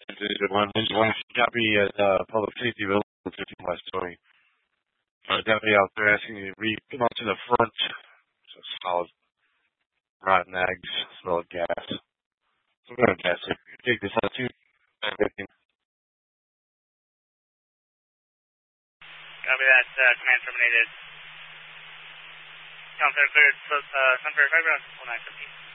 Engine 1 copy at Public Safety Building, 15 West Story. Deputy out there asking you to come up to the front. So solid rotten eggs, smell of gas. Some kind of gas. Take this out too. Copy that. Command terminated. Sunfire cleared. Sunfire 5 rounds, 1915.